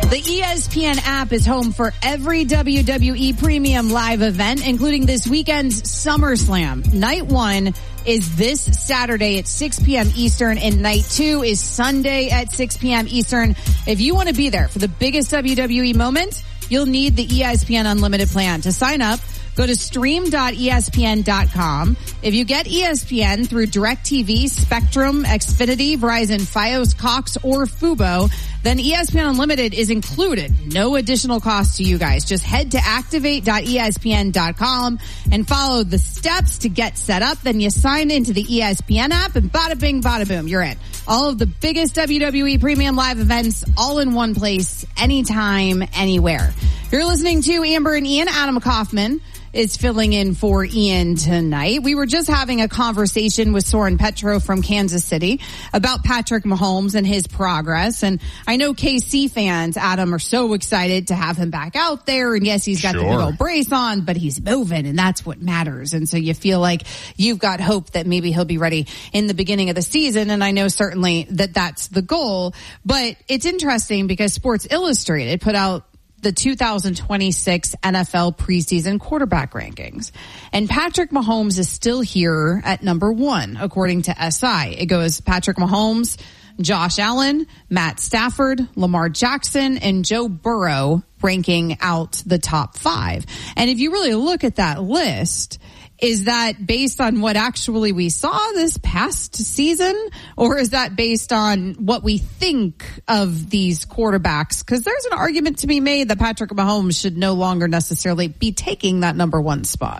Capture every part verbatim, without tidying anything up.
The E S P N app is home for every W W E Premium live event, including this weekend's SummerSlam. Night one is this Saturday at six p.m. Eastern, and night two is Sunday at six p.m. Eastern. If you want to be there for the biggest W W E moment, you'll need the E S P N Unlimited plan. To sign up, go to stream dot E S P N dot com. If you get E S P N through DirecTV, Spectrum, Xfinity, Verizon, Fios, Cox, or Fubo, then E S P N Unlimited is included. No additional cost to you guys. Just head to activate dot E S P N dot com and follow the steps to get set up. Then you sign into the E S P N app and bada bing, bada boom, you're in. All of the biggest W W E Premium live events all in one place, anytime, anywhere. You're listening to Amber and Ian. Adam Kaufman is filling in for Ian tonight. We were just having a conversation with Soren Petro from Kansas City about Patrick Mahomes and his progress. And I know K C fans, Adam, are so excited to have him back out there. And yes, he's got sure. the big old brace on, but he's moving, and that's what matters. And so you feel like you've got hope that maybe he'll be ready in the beginning of the season. And I know certainly that that's the goal. But it's interesting because Sports Illustrated put out the two thousand twenty-six N F L preseason quarterback rankings. And Patrick Mahomes is still here at number one, according to S I. It goes Patrick Mahomes, Josh Allen, Matt Stafford, Lamar Jackson, and Joe Burrow ranking out the top five. And if you really look at that list, is that based on what actually we saw this past season, or is that based on what we think of these quarterbacks? Because there's an argument to be made that Patrick Mahomes should no longer necessarily be taking that number one spot.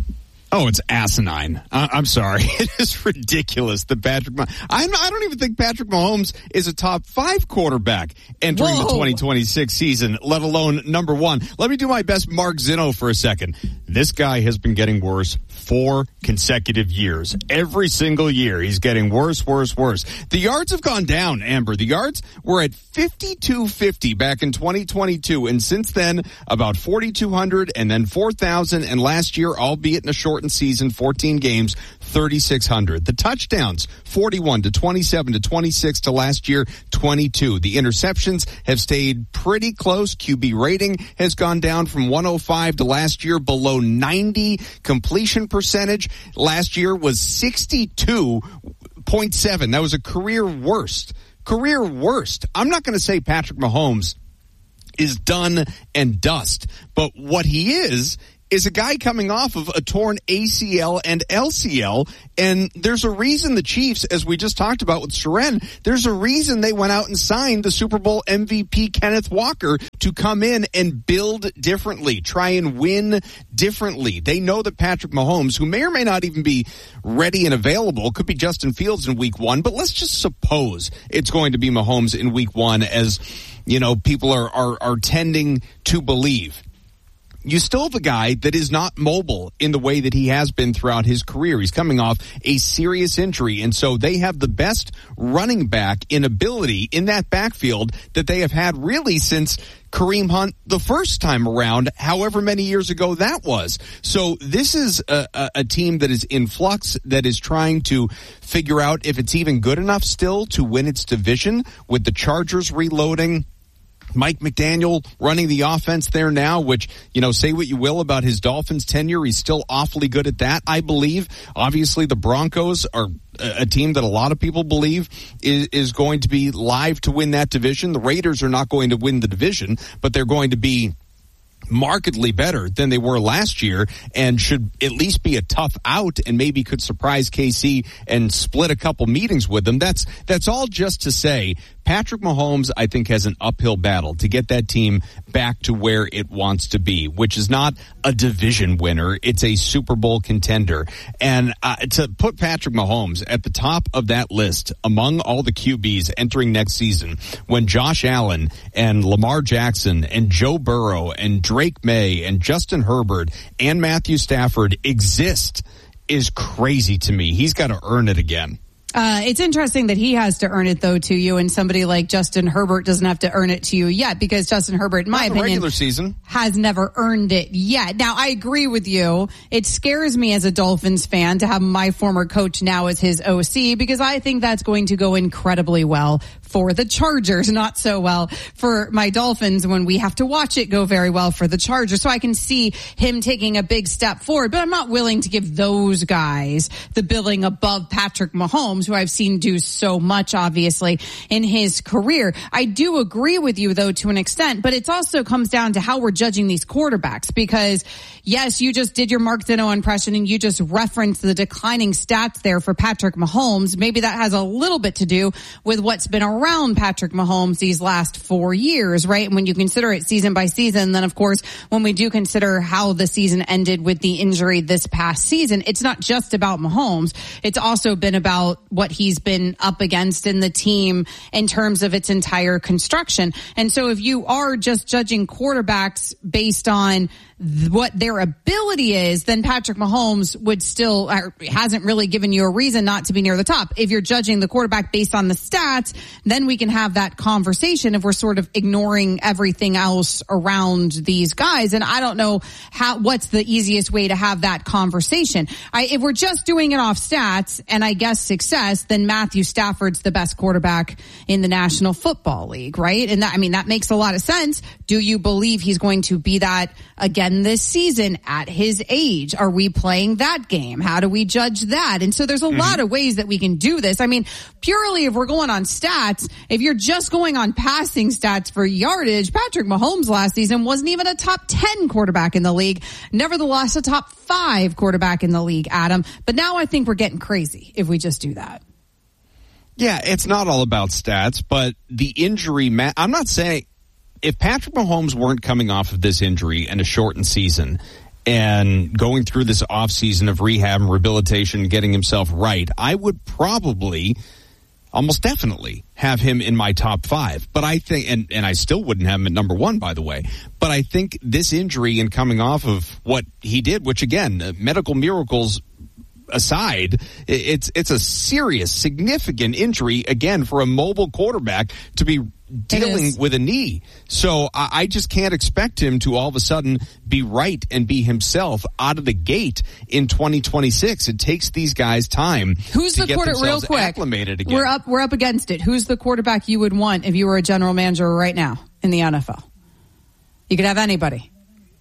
Oh, it's asinine. Uh, I'm sorry. It is ridiculous that Patrick Mahomes, I'm, I don't even think Patrick Mahomes is a top five quarterback entering Whoa. the twenty twenty-six season, let alone number one. Let me do my best Mark Zinno for a second. This guy has been getting worse four consecutive years. Every single year, he's getting worse, worse, worse. The yards have gone down, Amber. The yards were at fifty-two fifty back in twenty twenty-two, and since then, about forty-two hundred and then four thousand, and last year, albeit in a shortened season, fourteen games, thirty-six hundred. The touchdowns, forty-one to twenty-seven to twenty-six to last year, twenty-two. The interceptions have stayed pretty close. Q B rating has gone down from one oh five to last year below ninety. Completion percentage last year was sixty-two point seven. That was a career worst. Career worst. I'm not going to say Patrick Mahomes is done and dust, but what he is is a guy coming off of a torn A C L and L C L, and there's a reason the Chiefs, as we just talked about with Soren, there's a reason they went out and signed the Super Bowl M V P Kenneth Walker to come in and build differently, try and win differently. They know that Patrick Mahomes, who may or may not even be ready and available, could be Justin Fields in week one, but let's just suppose it's going to be Mahomes in week one, as, you know, people are, are, are tending to believe. You still have a guy that is not mobile in the way that he has been throughout his career. He's coming off a serious injury, and so they have the best running back in ability in that backfield that they have had really since Kareem Hunt the first time around, however many years ago that was. So this is a, a, a team that is in flux, that is trying to figure out if it's even good enough still to win its division, with the Chargers reloading, Mike McDaniel running the offense there now, which, you know, say what you will about his Dolphins tenure, he's still awfully good at that, I believe. Obviously, the Broncos are a team that a lot of people believe is, is going to be live to win that division. The Raiders are not going to win the division, but they're going to be markedly better than they were last year, and should at least be a tough out, and maybe could surprise K C and split a couple meetings with them. That's that's all just to say Patrick Mahomes, I think, has an uphill battle to get that team back to where it wants to be, which is not a division winner. It's a Super Bowl contender. And uh, to put Patrick Mahomes at the top of that list among all the Q Bs entering next season, when Josh Allen and Lamar Jackson and Joe Burrow and Drake May and Justin Herbert and Matthew Stafford exist, is crazy to me. He's got to earn it again. Uh, it's interesting that he has to earn it, though, to you, and somebody like Justin Herbert doesn't have to earn it to you yet, because Justin Herbert, in my opinion, regular season, has never earned it yet. Now, I agree with you. It scares me as a Dolphins fan to have my former coach now as his O C, because I think that's going to go incredibly well for the Chargers, not so well for my Dolphins when we have to watch it go very well for the Chargers. So I can see him taking a big step forward, but I'm not willing to give those guys the billing above Patrick Mahomes, who I've seen do so much, obviously, in his career. I do agree with you, though, to an extent, but it also comes down to how we're judging these quarterbacks, because yes, you just did your Mark Dino impression and you just referenced the declining stats there for Patrick Mahomes. Maybe that has a little bit to do with what's been around Patrick Mahomes these last four years, right? And when you consider it season by season, then of course, when we do consider how the season ended with the injury this past season, it's not just about Mahomes. It's also been about what he's been up against in the team in terms of its entire construction. And so if you are just judging quarterbacks based on what their ability is, then Patrick Mahomes would still, or hasn't really given you a reason not to be near the top. If you're judging the quarterback based on the stats, then we can have that conversation if we're sort of ignoring everything else around these guys. And I don't know how, what's the easiest way to have that conversation. I, if we're just doing it off stats and I guess success, then Matthew Stafford's the best quarterback in the National Football League, right? And that, I mean, that makes a lot of sense. Do you believe he's going to be that again this season at his age? Are we playing that game? How do we judge that? And so there's a mm-hmm. lot of ways that we can do this. I mean, purely if we're going on stats, if you're just going on passing stats for yardage, Patrick Mahomes last season wasn't even a top ten quarterback in the league. Nevertheless, a top five quarterback in the league, Adam. But now I think we're getting crazy if we just do that. Yeah, it's not all about stats, but the injury, ma- I'm not saying, if Patrick Mahomes weren't coming off of this injury and a shortened season and going through this offseason of rehab and rehabilitation, getting himself right, I would probably, almost definitely, have him in my top five. But I think, and, and I still wouldn't have him at number one, by the way, but I think this injury and coming off of what he did, which again, uh, medical miracles aside, it's it's a serious, significant injury, again, for a mobile quarterback to be dealing with a knee. So I, I just can't expect him to all of a sudden be right and be himself out of the gate in twenty twenty-six. It takes these guys time Who's to the get quarter, themselves real quick, acclimated again. We're up, we're up against it. Who's the quarterback you would want if you were a general manager right now in the N F L? You could have anybody.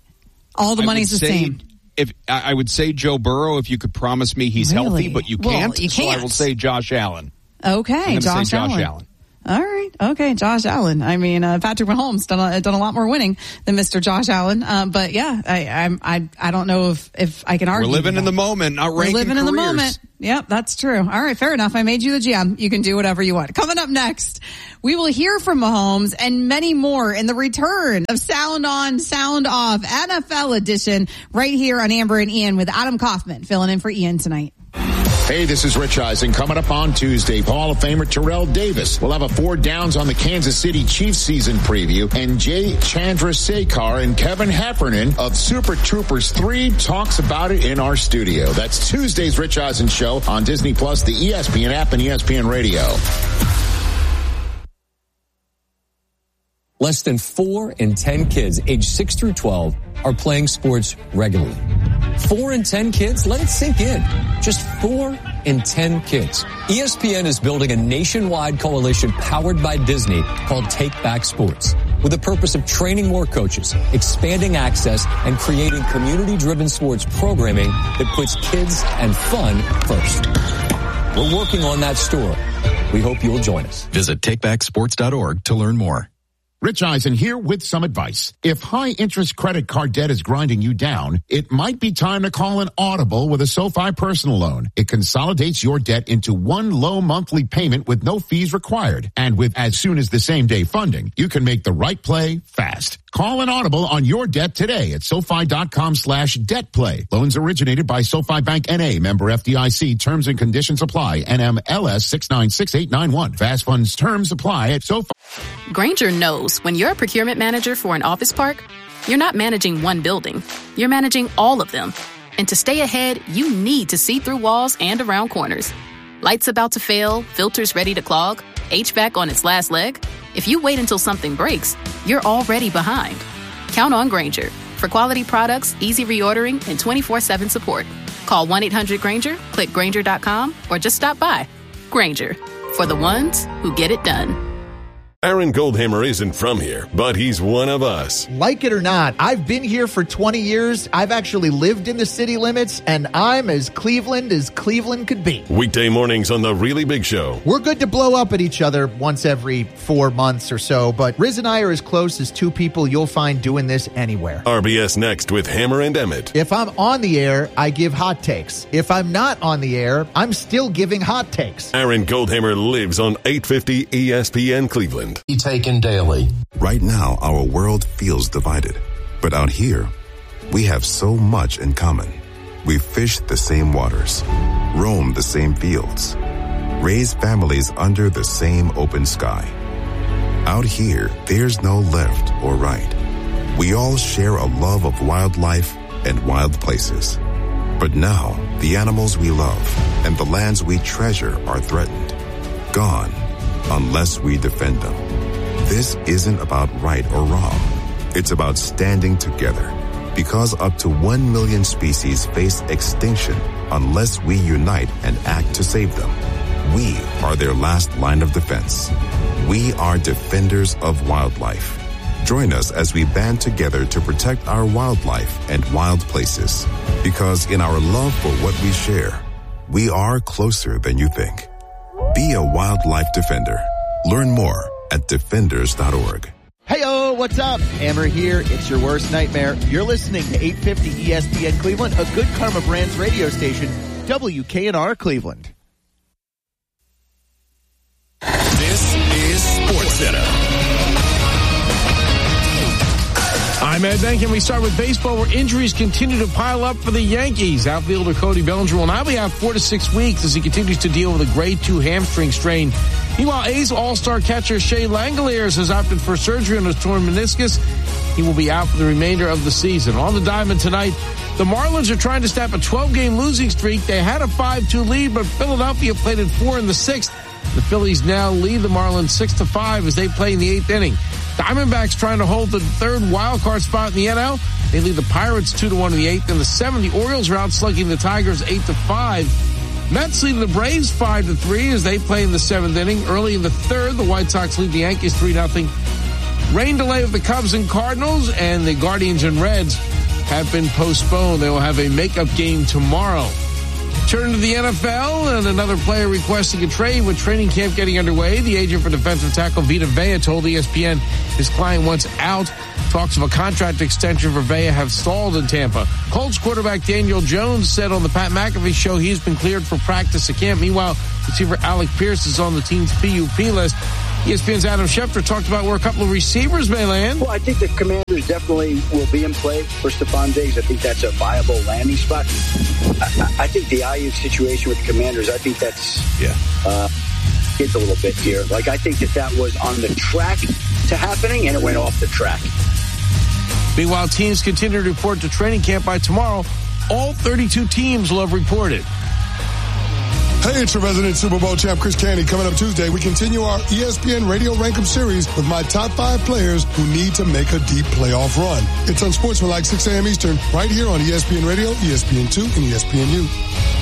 All the I money's the say, same. If I would say Joe Burrow, if you could promise me he's really? healthy, but you can't, well, you can't. so I will say Josh Allen. Okay, Josh, say Josh Allen. Allen. All right. Okay. Josh Allen. I mean, uh, Patrick Mahomes done a, done a lot more winning than Mister Josh Allen. Um, but yeah, I, I'm, I, I don't know if, if I can argue. We're living in the moment, not ranking We're living careers. in the moment. Yep, that's true. All right. Fair enough. I made you the G M. You can do whatever you want. Coming up next, we will hear from Mahomes and many more in the return of Sound On, Sound Off N F L edition right here on Amber and Ian with Adam Kaufman filling in for Ian tonight. Hey, this is Rich Eisen. Coming up on Tuesday, Hall of Famer Terrell Davis. We'll have a four downs on the Kansas City Chiefs season preview. And Jay Chandrasekhar and Kevin Heffernan of Super Troopers three talks about it in our studio. That's Tuesday's Rich Eisen Show on Disney Plus, the E S P N app, and E S P N Radio. Less than four in ten kids aged six through twelve are playing sports regularly. Four in ten kids? Let it sink in. Just four in ten kids. E S P N is building a nationwide coalition powered by Disney called Take Back Sports, with the purpose of training more coaches, expanding access, and creating community-driven sports programming that puts kids and fun first. We're working on that story. We hope you'll join us. Visit take back sports dot org to learn more. Rich Eisen here with some advice. If high-interest credit card debt is grinding you down, it might be time to call an Audible with a SoFi personal loan. It consolidates your debt into one low monthly payment with no fees required. And with as soon as the same day funding, you can make the right play fast. Call an Audible on your debt today at SoFi.com slash debt play. Loans originated by SoFi Bank N A, member F D I C. Terms and conditions apply. N M L S six nine six eight nine one. Fast funds terms apply at SoFi. Grainger knows when you're a procurement manager for an office park, you're not managing one building. You're managing all of them. And to stay ahead, you need to see through walls and around corners. Lights about to fail, filters ready to clog, H V A C on its last leg. If you wait until something breaks, you're already behind. Count on Grainger for quality products, easy reordering, and twenty-four seven support. Call one eight hundred Grainger, click Grainger dot com, or just stop by. Grainger, for the ones who get it done. Aaron Goldhammer isn't from here, but he's one of us. Like it or not, I've been here for twenty years. I've actually lived in the city limits, and I'm as Cleveland as Cleveland could be. Weekday mornings on The Really Big Show. We're good to blow up at each other once every four months or so, but Riz and I are as close as two people you'll find doing this anywhere. R B S Next with Hammer and Emmett. If I'm on the air, I give hot takes. If I'm not on the air, I'm still giving hot takes. Aaron Goldhammer lives on eight fifty E S P N Cleveland. Be taken daily. Right now, our world feels divided. But out here, we have so much in common. We fish the same waters, roam the same fields, raise families under the same open sky. Out here, there's no left or right. We all share a love of wildlife and wild places. But now, the animals we love and the lands we treasure are threatened, gone, unless we defend them. This isn't about right or wrong. It's about standing together, because up to one million species face extinction unless we unite and act to save them. We are their last line of defense. We are defenders of wildlife. Join us as we band together to protect our wildlife and wild places, because in our love for what we share, we are closer than you think. Be a wildlife defender. Learn more at defenders dot org. Hey-oh, what's up? Hammer here. It's your worst nightmare. You're listening to eight fifty E S P N Cleveland, a Good Karma Brands radio station, W K N R Cleveland. This is SportsCenter. I'm Ed Benkin. We start with baseball, where injuries continue to pile up for the Yankees. Outfielder Cody Bellinger will now be out four to six weeks as he continues to deal with a grade two hamstring strain. Meanwhile, A's all-star catcher Shea Langoliers has opted for surgery on his torn meniscus. He will be out for the remainder of the season. On the diamond tonight, the Marlins are trying to snap a twelve-game losing streak. They had a five two lead, but Philadelphia played at four in the sixth. The Phillies now lead the Marlins six to five as they play in the eighth inning. Diamondbacks trying to hold the third wild card spot in the N L. They lead the Pirates two to one in the eighth. In the seventh, the Orioles are outslugging the Tigers eight to five. Mets lead the Braves five to three as they play in the seventh inning. Early in the third, the White Sox lead the Yankees three nothing. Rain delay of the Cubs and Cardinals, and the Guardians and Reds have been postponed. They will have a makeup game tomorrow. Turn to the N F L, and another player requesting a trade with training camp getting underway. The agent for defensive tackle Vita Vea told E S P N his client wants out. Talks of a contract extension for Vea have stalled in Tampa. Colts quarterback Daniel Jones said on the Pat McAfee show he's been cleared for practice at camp. Meanwhile, receiver Alec Pierce is on the team's P U P list. E S P N's Adam Schefter talked about where a couple of receivers may land. Well, I think the Commanders definitely will be in play for Stephon Diggs. I think that's a viable landing spot. I, I think the Ayuk situation with the Commanders, I think that's yeah. uh, it's a little bit here. Like, I think that that was on the track to happening, and it went off the track. Meanwhile, teams continue to report to training camp by tomorrow. All thirty-two teams will have reported. Hey, it's your resident Super Bowl champ, Chris Candy. Coming up Tuesday, we continue our E S P N Radio Rank 'em series with my top five players who need to make a deep playoff run. It's on Sportsmanlike, six a.m. Eastern, right here on E S P N Radio, E S P N two, and E S P N U.